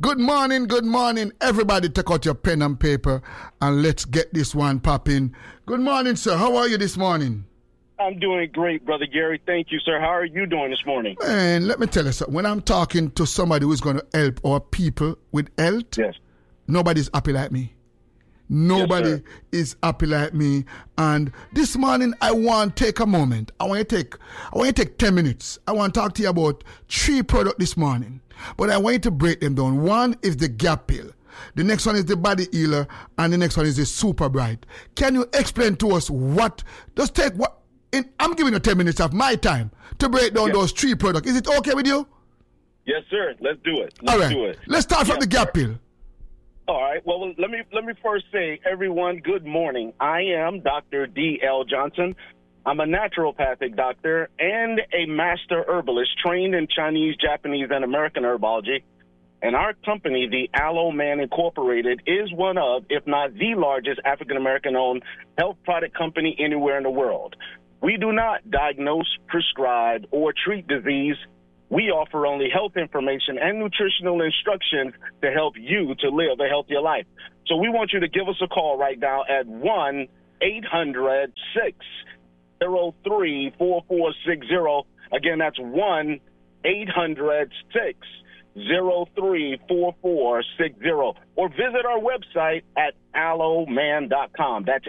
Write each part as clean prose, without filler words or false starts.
Good morning, everybody. Take out your pen and paper and let's get this one popping. Good morning, sir. How are you this morning? I'm doing great, Brother Gary. Thank you, sir. How are you doing this morning? Man, let me tell you something. When I'm talking to somebody who's going to help our people with health, yes, nobody's happy like me. Nobody is happy like me. And this morning, I want to take a moment. I want to take 10 minutes. I want to talk to you about 3 products this morning. But I want you to break them down. One is the Gap Pill. The next one is the Body Healer. And the next one is the Super Bright. Can you explain to us I'm giving you 10 minutes of my time to break down those 3 products. Is it okay with you? Yes, sir. Let's do it. Let's do it. Let's start from the Gap Pill. All right. Well, let me first say, everyone, good morning. I am Dr. D.L. Johnson. I'm a naturopathic doctor and a master herbalist trained in Chinese, Japanese, and American herbology. And our company, the Aloe Man Incorporated, is one of, if not the largest African-American-owned health product company anywhere in the world. We do not diagnose, prescribe, or treat disease. We offer only health information and nutritional instructions to help you to live a healthier life. So we want you to give us a call right now at 1-800-603-4460. Again, that's 1-800-603-4460. Or visit our website at aloeman.com. That's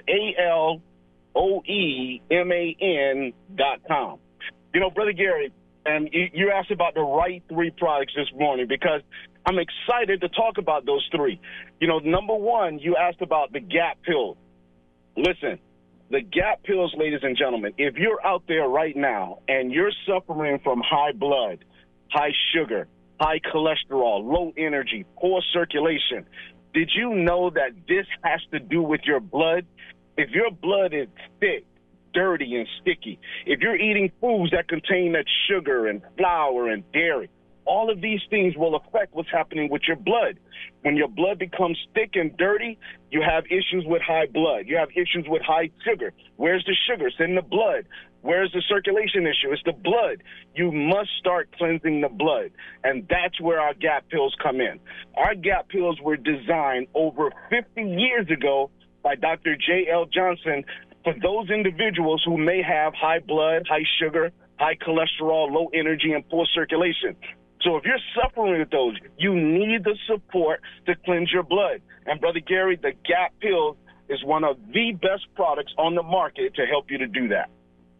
ALOEMAN.com. You know, Brother Gary, and you asked about the right 3 products this morning because I'm excited to talk about those 3. You know, number 1, you asked about the Gap Pill. Listen, the Gap Pills, ladies and gentlemen, if you're out there right now and you're suffering from high blood, high sugar, high cholesterol, low energy, poor circulation, did you know that this has to do with your blood? If your blood is thick, dirty and sticky, if you're eating foods that contain that sugar and flour and dairy, all of these things will affect what's happening with your blood. When your blood becomes thick and dirty, you have issues with high blood. You have issues with high sugar. Where's the sugar? It's in the blood. Where's the circulation issue? It's the blood. You must start cleansing the blood, and that's where our Gap Pills come in. Our Gap Pills were designed over 50 years ago by Dr. J.L. Johnson for those individuals who may have high blood, high sugar, high cholesterol, low energy, and poor circulation. So if you're suffering with those, you need the support to cleanse your blood. And, Brother Gary, the Gap Pill is one of the best products on the market to help you to do that.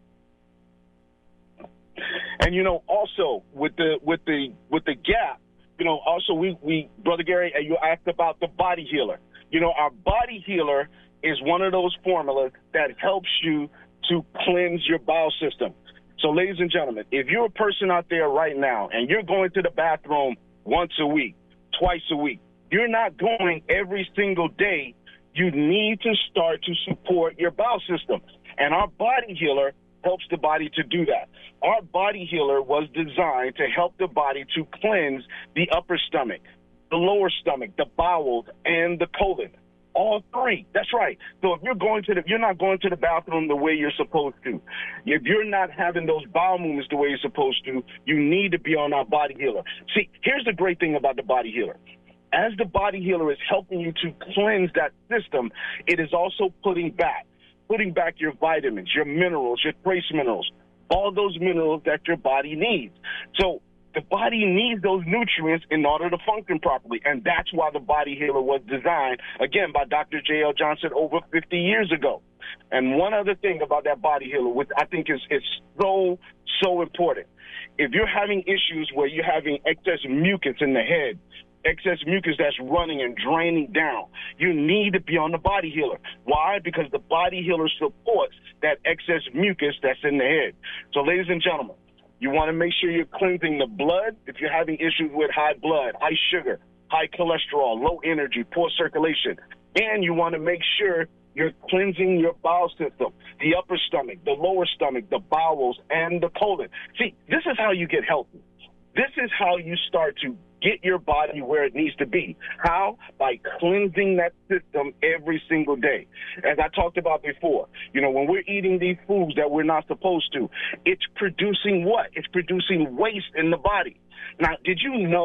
And, you know, also with the Gap, you know, also we Brother Gary, you asked about the Body Healer. You know, our Body Healer is one of those formulas that helps you to cleanse your bowel system. So, ladies and gentlemen, if you're a person out there right now and you're going to the bathroom once a week, twice a week, you're not going every single day, you need to start to support your bowel system. And our Body Healer helps the body to do that. Our Body Healer was designed to help the body to cleanse the upper stomach, the lower stomach, the bowels, and the colon. All 3. That's right. So if you're not going to the bathroom the way you're supposed to, if you're not having those bowel movements the way you're supposed to, you need to be on our Body Healer. See, here's the great thing about the Body Healer. As the Body Healer is helping you to cleanse that system, it is also putting back your vitamins, your minerals, your trace minerals, all those minerals that your body needs. So the body needs those nutrients in order to function properly, and that's why the Body Healer was designed, again, by Dr. J.L. Johnson over 50 years ago. And one other thing about that Body Healer, which I think is so important, if you're having issues where you're having excess mucus in the head, excess mucus that's running and draining down, you need to be on the Body Healer. Why? Because the Body Healer supports that excess mucus that's in the head. So, ladies and gentlemen, you want to make sure you're cleansing the blood if you're having issues with high blood, high sugar, high cholesterol, low energy, poor circulation. And you want to make sure you're cleansing your bowel system, the upper stomach, the lower stomach, the bowels, and the colon. See, this is how you get healthy. This is how you start to get your body where it needs to be. How? By cleansing that system every single day. As I talked about before, you know, when we're eating these foods that we're not supposed to, it's producing what? It's producing waste in the body. Now, did you know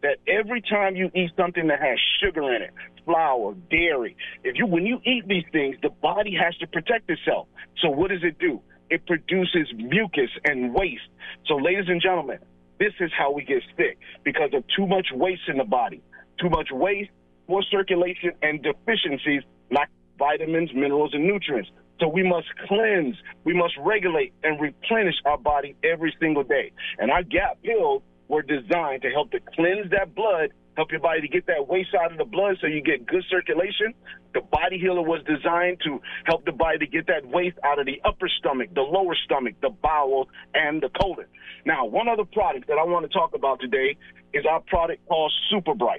that every time you eat something that has sugar in it, flour, dairy, when you eat these things, the body has to protect itself. So what does it do? It produces mucus and waste. So, ladies and gentlemen, this is how we get sick, because of too much waste in the body. Too much waste, poor circulation, and deficiencies like vitamins, minerals, and nutrients. So we must cleanse, we must regulate and replenish our body every single day. And our GAP pills were designed to help to cleanse that blood, help your body to get that waste out of the blood so you get good circulation. The Body Healer was designed to help the body to get that waste out of the upper stomach, the lower stomach, the bowels, and the colon. Now, one other product that I want to talk about today is our product called Super Bright.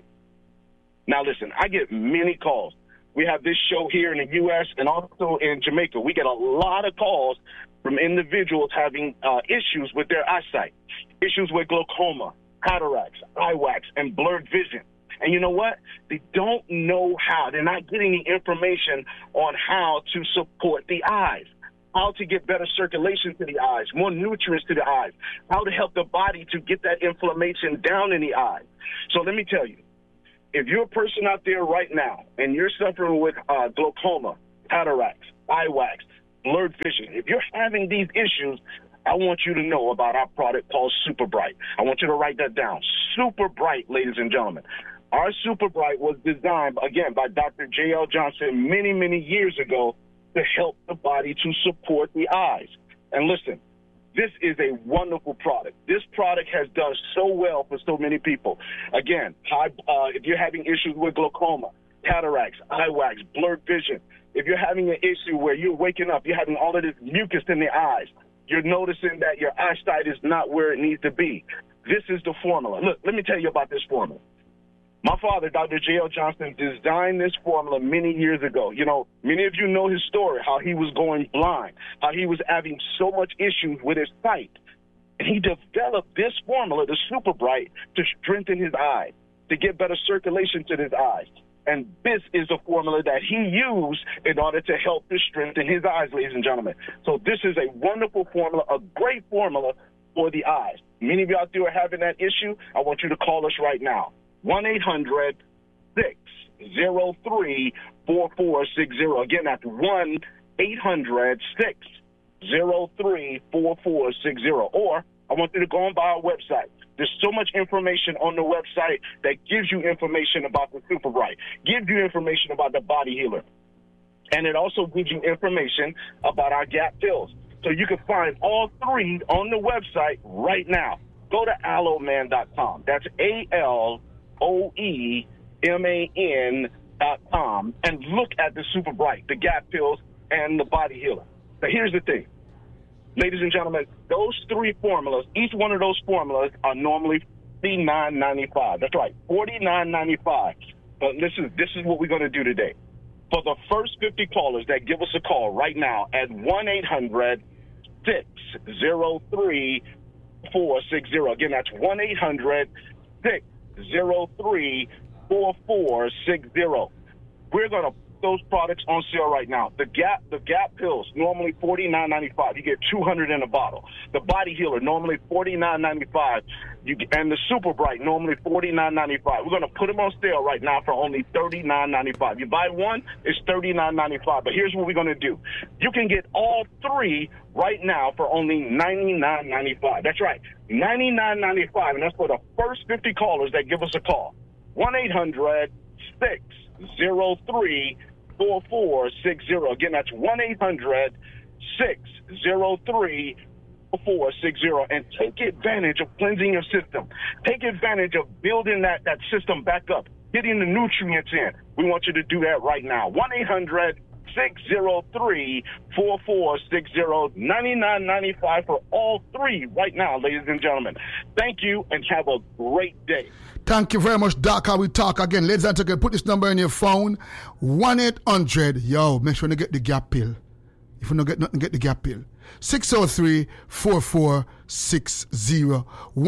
Now, listen, I get many calls. We have this show here in the U.S. and also in Jamaica. We get a lot of calls from individuals having issues with their eyesight, issues with glaucoma, cataracts, eye wax, and blurred vision. And you know what? They don't know how. They're not getting the information on how to support the eyes, how to get better circulation to the eyes, more nutrients to the eyes, how to help the body to get that inflammation down in the eyes. So let me tell you, if you're a person out there right now and you're suffering with glaucoma, cataracts, eye wax, blurred vision, if you're having these issues, I want you to know about our product called Super Bright. I want you to write that down. Super Bright, ladies and gentlemen. Our Super Bright was designed, again, by Dr. J.L. Johnson many, many years ago to help the body to support the eyes. And listen, this is a wonderful product. This product has done so well for so many people. Again, if you're having issues with glaucoma, cataracts, eye wax, blurred vision, if you're having an issue where you're waking up, you're having all of this mucus in the eyes, you're noticing that your eyesight is not where it needs to be, this is the formula. Look, let me tell you about this formula. My father, Dr. J.L. Johnson, designed this formula many years ago. You know, many of you know his story, how he was going blind, how he was having so much issues with his sight. And he developed this formula, the Super Bright, to strengthen his eyes, to get better circulation to his eyes. And this is a formula that he used in order to help to strengthen his eyes, ladies and gentlemen. So this is a wonderful formula, a great formula for the eyes. Many of you out there are having that issue. I want you to call us right now. 1-800-603-4460. Again, that's 1-800-603-4460. Or I want you to go on by our website. There's so much information on the website that gives you information about the Super Bright, gives you information about the Body Healer, and it also gives you information about our GAP pills. So you can find all three on the website right now. Go to aloeman.com. That's ALOEMAN.com, and look at the Super Bright, the GAP pills, and the Body Healer. Now, here's the thing. Ladies and gentlemen, those three formulas, each one of those formulas are normally $49.95. That's right, $49.95. But listen, this is what we're going to do today. For the first 50 callers that give us a call right now at 1-800-603-4460. Again, that's 1-800-603-4460. We're going to put those products on sale right now. The Gap pills, normally $49.95. You get 200 in a bottle. The Body Healer, normally $49.95. And the Super Bright, normally $49.95. We're going to put them on sale right now for only $39.95. You buy one, it's $39.95. But here's what we're going to do. You can get all three right now for only $99.95. That's right, $99.95. And that's for the first 50 callers that give us a call. 1-800-603-4460. Again, that's 1-800-603-4460. And take advantage of cleansing your system. Take advantage of building that system back up, getting the nutrients in. We want you to do that right now. 1-800-603-4460. $99.95 for all three right now, ladies and gentlemen. Thank you and have a great day. Thank you very much, Doc. How we talk again. Ladies and gentlemen, put this number in your phone. 1-800. Yo, make sure you get the GAP pill. If you don't get nothing, get the GAP pill. 603-4460.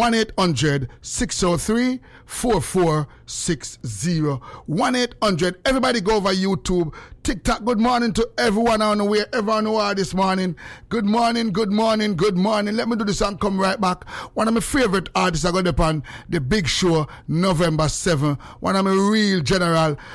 1-800-603-4460. 1-800. Everybody go over YouTube, TikTok. Good morning to everyone on the way, everyone who are this morning. Good morning, good morning, good morning. Let me do this and come right back. One of my favorite artists are going to on the big show November 7th. One of my real general